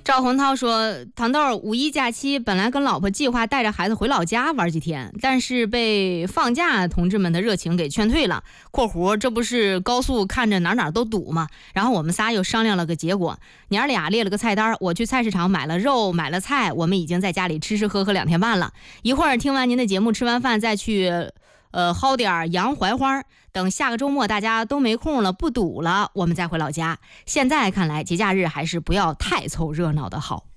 赵洪涛说，糖豆五一假期本来跟老婆计划带着孩子回老家玩几天，但是被放假同志们的热情给劝退了。括弧这不是高速看着哪哪都堵吗？然后我们仨又商量了个结果，娘俩列了个菜单，我去菜市场买了肉买了菜，我们已经在家里吃吃喝喝2天半了。一会儿听完您的节目，吃完饭再去薅点洋槐花，等下个周末大家都没空了不堵了，我们再回老家。现在看来节假日还是不要太凑热闹的好。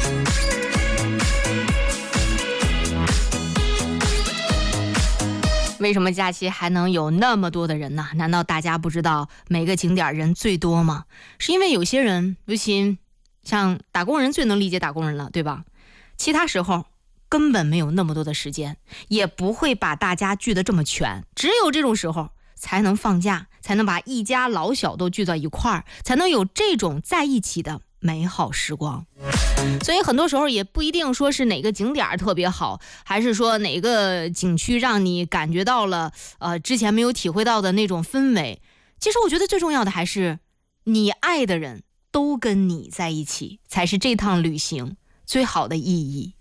为什么假期还能有那么多的人呢？难道大家不知道每个景点人最多吗？是因为有些人，尤其像打工人最能理解打工人了，对吧？其他时候根本没有那么多的时间，也不会把大家聚得这么全，只有这种时候才能放假，才能把一家老小都聚到一块儿，才能有这种在一起的美好时光。所以很多时候也不一定说是哪个景点特别好，还是说哪个景区让你感觉到了之前没有体会到的那种氛围。其实我觉得最重要的还是你爱的人都跟你在一起，才是这趟旅行最好的意义。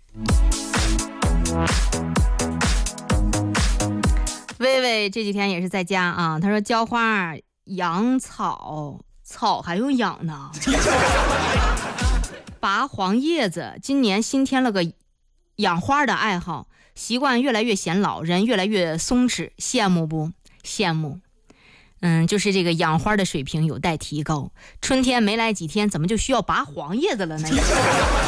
薇薇这几天也是在家啊，她说浇花养草，草还用养呢。拔黄叶子，今年新添了个养花的爱好，习惯越来越显老，人越来越松弛，羡慕不？羡慕。就是这个养花的水平有待提高。春天没来几天，怎么就需要拔黄叶子了呢？